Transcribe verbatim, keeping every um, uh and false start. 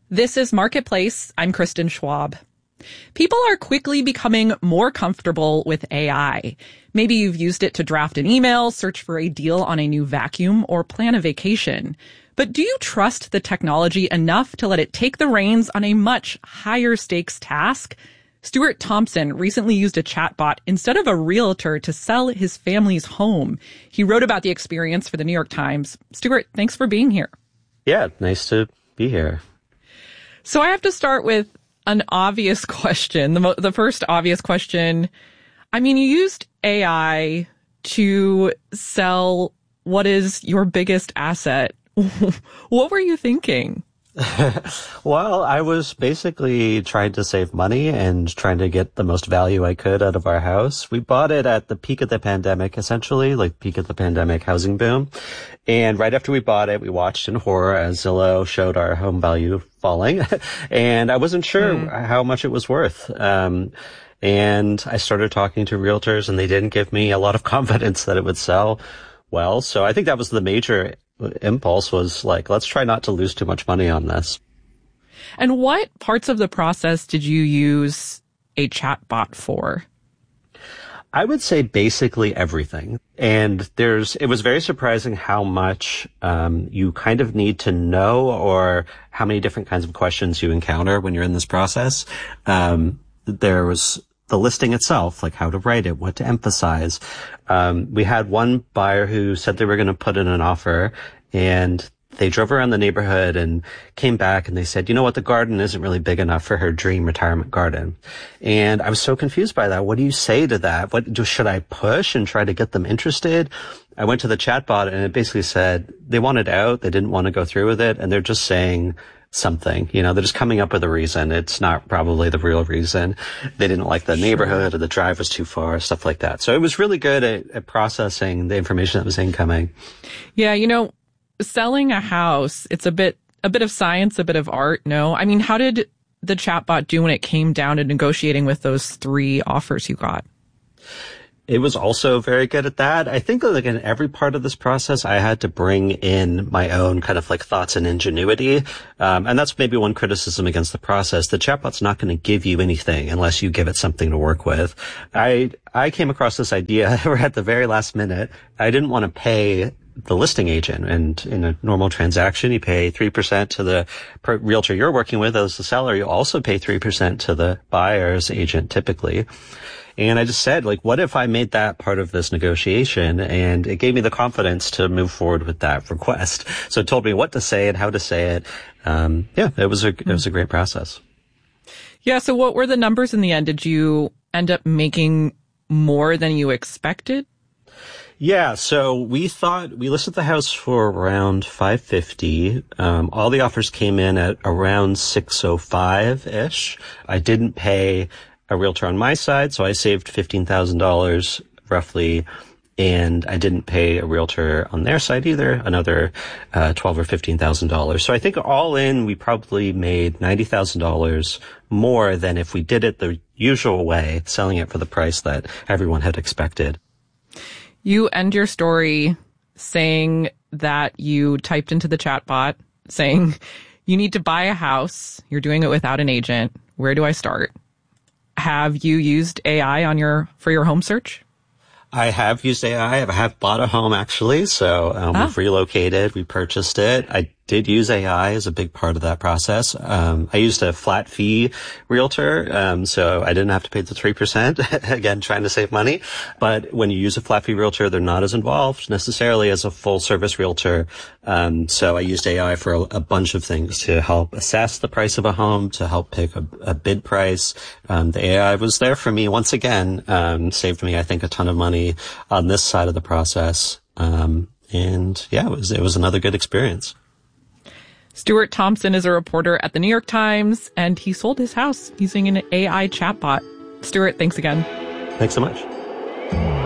This is Marketplace. I'm Kristen Schwab. People are quickly becoming more comfortable with A I. Maybe you've used it to draft an email, search for a deal on a new vacuum, or plan a vacation. But do you trust the technology enough to let it take the reins on a much higher stakes task? Stuart Thompson recently used a chatbot instead of a realtor to sell his family's home. He wrote about the experience for the New York Times. Stuart, thanks for being here. Yeah, nice to be here. So I have to start with an obvious question. The, mo- the first obvious question. I mean, you used A I to sell what is your biggest asset. What were you thinking? Well, I was basically trying to save money and trying to get the most value I could out of our house. We bought it at the peak of the pandemic, essentially, like peak of the pandemic housing boom. And right after we bought it, we watched in horror as Zillow showed our home value falling. And I wasn't sure mm. how much it was worth. Um, and I started talking to realtors, and they didn't give me a lot of confidence that it would sell well. So I think that was the major impulse, was like, let's try not to lose too much money on this. And what parts of the process did you use a chatbot for? I would say basically everything. And there's, it was very surprising how much um, you kind of need to know, or how many different kinds of questions you encounter when you're in this process. Um, there was the listing itself, like how to write it, what to emphasize. Um, we had one buyer who said they were going to put in an offer, and they drove around the neighborhood and came back and they said, you know what, the garden isn't really big enough for her dream retirement garden. And I was so confused by that. What do you say to that? What do, should I push and try to get them interested? I went to the chatbot and it basically said they wanted out. They didn't want to go through with it. And they're just saying something, you know, they're just coming up with a reason. It's not probably the real reason. They didn't like the neighborhood, or the drive was too far, stuff like that. So it was really good at, at processing the information that was incoming. Yeah. You know, selling a house, it's a bit, a bit of science, a bit of art. No, I mean, how did the chatbot do when it came down to negotiating with those three offers you got? It was also very good at that. I think like in every part of this process, I had to bring in my own kind of like thoughts and ingenuity. Um, and that's maybe one criticism against the process. The chatbot's not going to give you anything unless you give it something to work with. I, I came across this idea where at the very last minute, I didn't want to pay the listing agent. And in a normal transaction, you pay three percent to the realtor you're working with as the seller. You also pay three percent to the buyer's agent typically. And I just said, like, what if I made that part of this negotiation? And it gave me the confidence to move forward with that request. So it told me what to say and how to say it. Um, yeah, it was a, it was a great process. Yeah. So what were the numbers in the end? Did you end up making more than you expected? Yeah, so we thought, we listed the house for around five fifty. Um, all the offers came in at around six oh five-ish. I didn't pay a realtor on my side, so I saved fifteen thousand dollars roughly, and I didn't pay a realtor on their side either, another uh, twelve or fifteen thousand dollars. So I think all in, we probably made ninety thousand dollars more than if we did it the usual way, selling it for the price that everyone had expected. You end your story saying that you typed into the chatbot saying, you need to buy a house. You're doing it without an agent. Where do I start? Have you used A I on your, for your home search? I have used A I. I have bought a home actually. So um, ah. we've relocated. We purchased it. I did use A I as a big part of that process. Um, I used a flat fee realtor. Um, so I didn't have to pay the three percent. Again, trying to save money. But when you use a flat fee realtor, they're not as involved necessarily as a full service realtor. Um, so I used A I for a, a bunch of things to help assess the price of a home, to help pick a, a bid price. Um, the A I was there for me once again, um, saved me, I think, a ton of money on this side of the process. Um, and yeah, it was, it was another good experience. Stuart Thompson is a reporter at the New York Times, and he sold his house using an A I chatbot. Stuart, thanks again. Thanks so much.